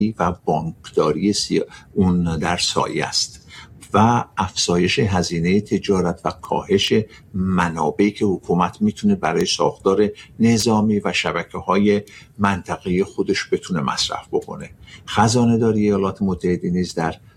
و بانکداری اون در سایه است و افزایش هزینه تجارت و کاهش منابعی که حکومت میتونه برای ساختار نظامی و شبکه‌های منطقه‌ای خودش بتونه مصرف بکنه. خزانه داری ایالات متحده نیز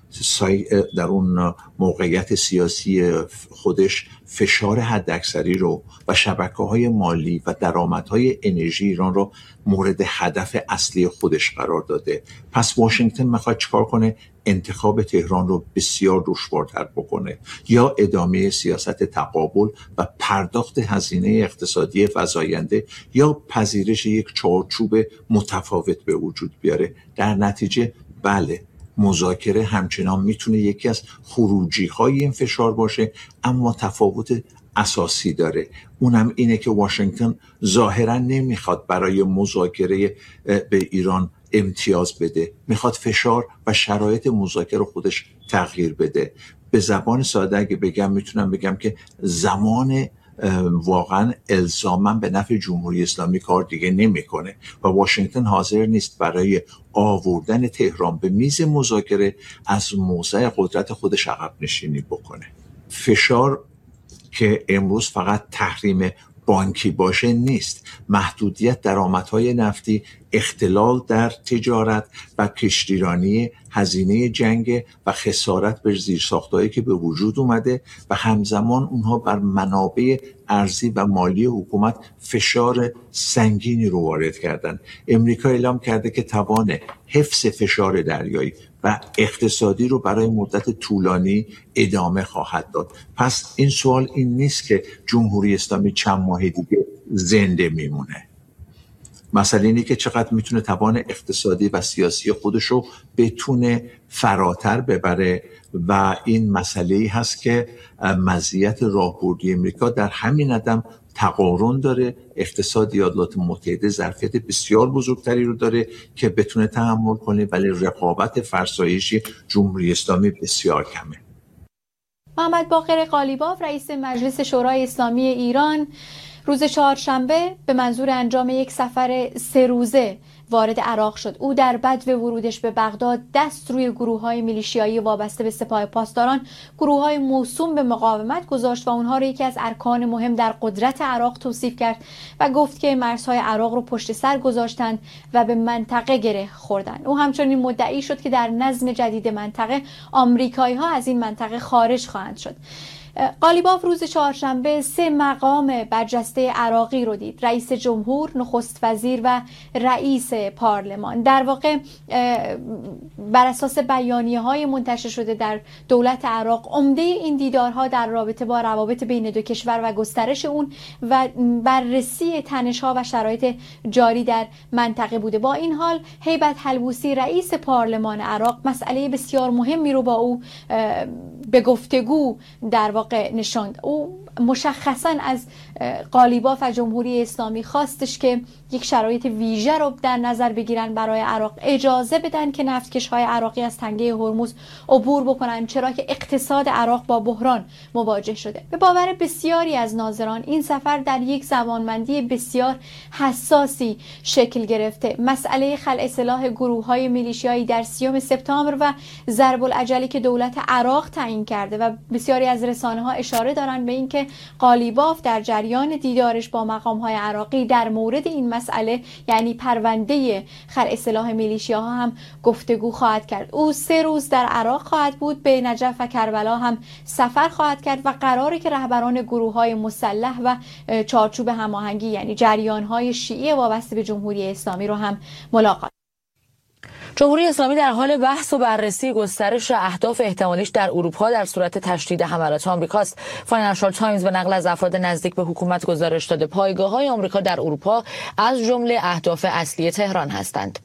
در اون موقعیت سیاسی خودش فشار حداکثری رو و شبکه‌های مالی و درآمدهای انرژی ایران رو مورد هدف اصلی خودش قرار داده. پس واشنگتن میخواد چیکار کنه؟ انتخاب تهران رو بسیار دشوارتر بکنه، یا ادامه سیاست تقابل و پرداخت هزینه اقتصادی فزاینده، یا پذیرش یک چارچوب متفاوت به وجود بیاره. در نتیجه بله، مذاکره همچنان میتونه یکی از خروجی‌های این فشار باشه، اما تفاوت اساسی داره. اونم اینه که واشنگتن ظاهرا نمیخواد برای مذاکره به ایران امتیاز بده، میخواد فشار و شرایط مذاکره خودش تغییر بده. به زبان ساده اگه بگم میتونم بگم که زمان واقعا الزاما به نفع جمهوری اسلامی کار دیگه نمیکنه و واشنگتن حاضر نیست برای آوردن تهران به میز مذاکره از موضع قدرت خودش عقب نشینی بکنه. فشار که امروز فقط تحریم بانکی باشه نیست، محدودیت درآمدهای نفتی، اختلال در تجارت و کشتیرانی، هزینه جنگ و خسارت به زیرساختهایی که به وجود اومده و همزمان اونها بر منابع ارزی و مالی حکومت فشار سنگینی رو وارد کردن. امریکا اعلام کرده که توان حفظ فشار دریایی و اقتصادی رو برای مدت طولانی ادامه خواهد داد. پس این سوال این نیست که جمهوری اسلامی چند ماه دیگه زنده میمونه. مسئله اینه که چقدر میتونه توان اقتصادی و سیاسی خودش رو بتونه فراتر ببره و این مسئله‌ای هست که مزیت راهبردی امریکا در همین عدم تقارن داره. اقتصاد ایالات متحده ظرفیت بسیار بزرگتری رو داره که بتونه تحمل کنه، ولی رقابت فرسایشی جمهوری اسلامی بسیار کمه. محمد باقر قالیباف رئیس مجلس شورای اسلامی ایران روز چهارشنبه به منظور انجام یک سفر 3 روزه وارد عراق شد. او در بدو ورودش به بغداد دست روی گروه‌های میلیشیایی وابسته به سپاه پاسداران، گروه‌های موسوم به مقاومت گذاشت و اونها را یکی از ارکان مهم در قدرت عراق توصیف کرد و گفت که مرزهای عراق رو پشت سر گذاشتند و به منطقه گره خوردند. او همچنین مدعی شد که در نظم جدید منطقه آمریکایی‌ها از این منطقه خارج خواهند شد. قالیباف روز چهارشنبه 3 مقام برجسته عراقی رو دید: رئیس جمهور، نخست وزیر و رئیس پارلمان. در واقع بر اساس بیانیه‌های منتشر شده در دولت عراق، عمده این دیدارها در رابطه با روابط بین دو کشور و گسترش اون و بررسی تنش‌ها و شرایط جاری در منطقه بوده. با این حال هیبت حلبوسی رئیس پارلمان عراق مسئله بسیار مهمی رو با او به گفتگو در واقع نشاند. او مشخصا از قالیباف و جمهوری اسلامی خواستش که یک شرایط ویژه رو در نظر بگیرن برای عراق، اجازه بدن که نفتکش‌های عراقی از تنگه هرمز عبور بکنن، چرا که اقتصاد عراق با بحران مواجه شده. به باور بسیاری از ناظران این سفر در یک زمانبندی بسیار حساسی شکل گرفته. مسئله خلع سلاح گروه‌های میلیشیایی در 30 سپتامبر و ضرب العجلی که دولت عراق تعیین کرده و بسیاری از رسانه‌ها اشاره دارن به اینکه قالیباف در جریان دیدارش با مقام‌های عراقی در مورد این مسئله، یعنی پرونده خلع سلاح میلیشیاها، هم گفتگو خواهد کرد. او 3 روز در عراق خواهد بود، به نجف و کربلا هم سفر خواهد کرد و قراره که رهبران گروه‌های مسلح و چارچوب هماهنگی، یعنی جریان‌های شیعی وابسته به جمهوری اسلامی رو هم ملاقات. جمهوری اسلامی در حال بحث و بررسی گسترش اهداف احتمالیش در اروپا در صورت تشدید حملات آمریکاست. فاینانشال تایمز به نقل از افراد نزدیک به حکومت گزارش داده پایگاه‌های آمریکا در اروپا از جمله اهداف اصلی تهران هستند.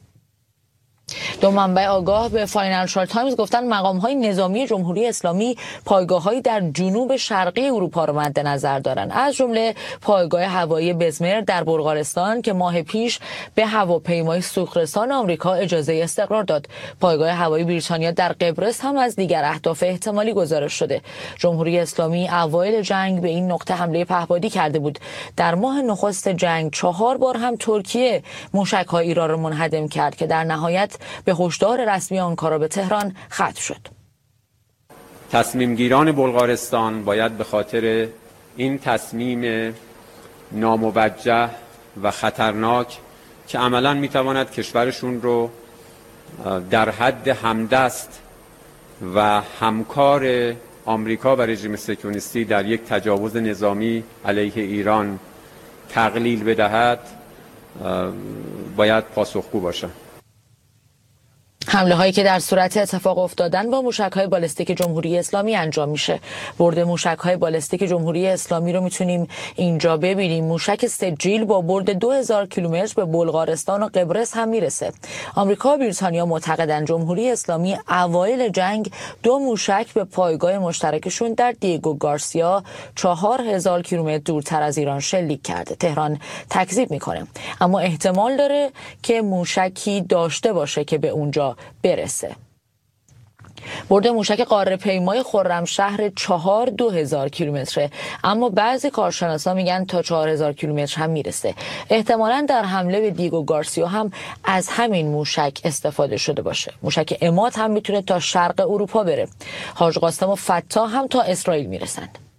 2 منبع آگاه به فاینانشال تایمز گفتن مقام‌های نظامی جمهوری اسلامی پایگاه‌هایی در جنوب شرقی اروپا را مد نظر دارند، از جمله پایگاه هوایی بزمر در بلغارستان که ماه پیش به هواپیمای سوخت‌رسان آمریکا اجازه استقرار داد. پایگاه هوایی بریتانیا در قبرس هم از دیگر اهداف احتمالی گزارش شده. جمهوری اسلامی اوایل جنگ به این نقطه حمله پهپادی کرده بود. در ماه نخست جنگ 4 بار هم ترکیه موشک‌های ایران را منهدم کرد که در نهایت به هشدار رسمی آنکارا به تهران ختم شد. تصمیم گیران بلغارستان باید به خاطر این تصمیم ناموجه و خطرناک که عملاً میتواند کشورشون رو در حد همدست و همکار آمریکا و رژیم صهیونیستی در یک تجاوز نظامی علیه ایران تقلیل بدهد، باید پاسخگو باشند. حمله هایی که در صورت اتفاق افتادن با موشک‌های بالستیک جمهوری اسلامی انجام میشه. برد موشک‌های بالستیک جمهوری اسلامی رو میتونیم اینجا ببینیم. موشک سجیل با برد 2000 کیلومتر به بلغارستان و قبرس هم میرسه. آمریکا و بریتانیا معتقدن جمهوری اسلامی اوایل جنگ 2 موشک به پایگاه مشترکشون در دیگو گارسیا 4000 کیلومتر دورتر از ایران شلیک کرده. تهران تکذیب میکنه، اما احتمال داره که موشکی داشته باشه که به اونجا برسه. برد موشک قاره پیمای خرمشهر 2000 کیلومتره، اما بعضی کارشناسا میگن تا 4000 کیلومتر هم میرسه. احتمالاً در حمله به دیگو گارسیا هم از همین موشک استفاده شده باشه. موشک عماد هم میتونه تا شرق اروپا بره. حاج قاسم و فتاح هم تا اسرائیل میرسند.